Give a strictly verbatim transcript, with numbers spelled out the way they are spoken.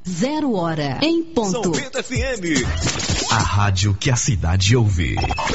Zero hora em ponto. São Bento F M. A rádio que a cidade ouve.